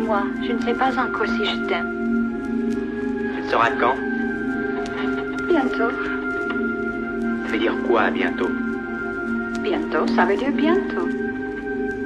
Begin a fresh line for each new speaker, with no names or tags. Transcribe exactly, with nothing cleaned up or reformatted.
moi. Je ne sais pas encore si je t'aime.
Tu le sauras quand?
Bientôt.
Ça veut dire quoi, bientôt?
Bientôt, ça veut dire bientôt.